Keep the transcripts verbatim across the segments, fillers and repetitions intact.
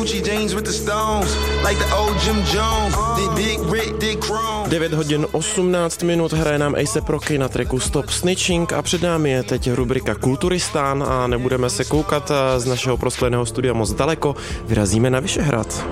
Gucci jeans with the stones, like the old Jim Jones. Did Big Rick, did Chrome. devět hodin osmnáct minut, hraje nám A$ej Rocky na tracku Stop Snitching a před námi je teď rubrika Kulturistán a nebudeme se koukat z našeho proskleného studia moc daleko, vyrazíme na Vyšehrad.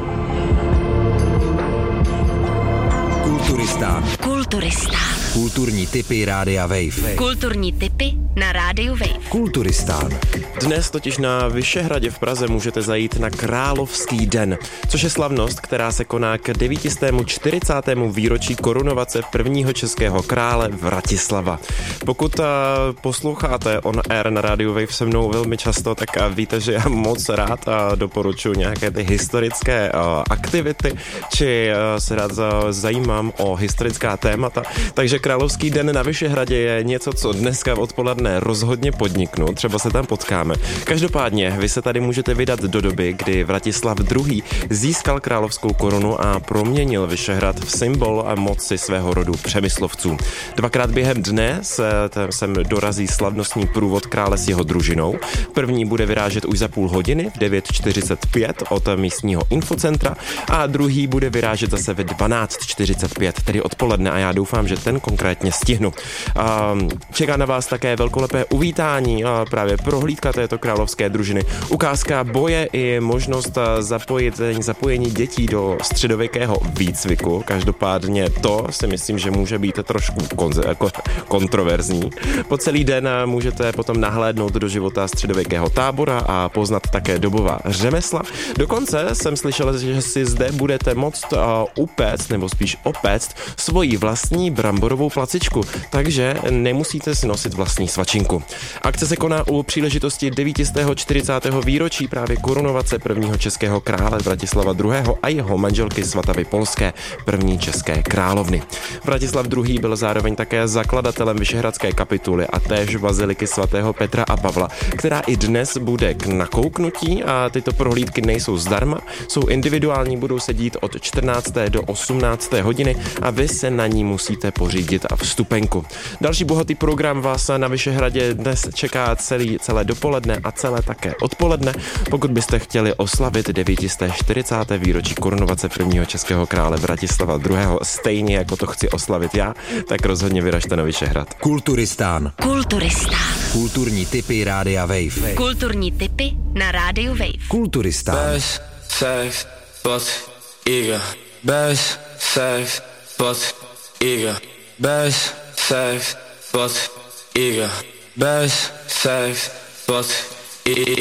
Kulturistán. Kulturistán. Kulturní tipy Rádia Wave. Kulturní tipy na Rádiu Wave. Kulturistán. Dnes totiž na Vyšehradě v Praze můžete zajít na Královský den, což je slavnost, která se koná k devítistému čtyřicátému výročí korunovace prvního českého krále Vratislava. Pokud uh, posloucháte on air na Rádiu Wave se mnou velmi často, tak uh, víte, že já moc rád uh, doporučuji nějaké ty historické uh, aktivity, či uh, se rád uh, zajímám o historická témata, takže Královský den na Vyšehradě je něco, co dneska odpoledne rozhodně podniknu, třeba se tam potkáme. Každopádně vy se tady můžete vydat do doby, kdy Vratislav druhý. získal královskou korunu a proměnil Vyšehrad v symbol a moci svého rodu Přemyslovců. Dvakrát během dne se sem dorazí slavnostní průvod krále s jeho družinou. První bude vyrážet už za půl hodiny v devět čtyřicet pět od místního infocentra a druhý bude vyrážet zase ve dvanáct čtyřicet pět, tedy odpoledne a já doufám, že ten konkrétně stihnu. Čeká na vás také velkolepé uvítání, právě prohlídka této královské družiny, ukázka boje i možnost zapojit, zapojení dětí do středověkého výcviku. Každopádně to si myslím, že může být trošku konze, jako kontroverzní. Po celý den můžete potom nahlédnout do života středověkého tábora a poznat také dobová řemesla. Dokonce jsem slyšel, že si zde budete moct uh, upéct, nebo spíš opéct svoji vlastní bramborovou placičku, takže nemusíte si nosit vlastní svačinku. Akce se koná u příležitosti devítistého čtyřicátého výročí právě korunovace prvního českého krále Vratislava druhého. a jeho manželky Svatavy Polské, první české královny. Vratislav druhý. byl zároveň také zakladatelem Vyšehradské kapituly a též baziliky svatého Petra a Pavla, která i dnes bude k nakouknutí a tyto prohlídky nejsou zdarma, jsou individuální, budou se dít od čtrnácté do osmnácté hodiny a vy se na ní musíte pořídit a vstupenku. Další bohatý program vás na Vyšehradě dnes čeká celý, celé dopoledne a celé také odpoledne. Pokud byste chtěli oslavit devítisté čtyřicáté výročí korunovace prvního českého krále Vratislava druhého. stejně jako to chci oslavit já, tak rozhodně vyražte na Vyšehrad. Kulturistán. Kulturistán. Kulturní tipy Rádia Wave. Kulturní tipy na Rádiu Wave. Kulturistán. Best sex, but eager. Best sex, but eager. Best sex, but eager. Best sex, but eager.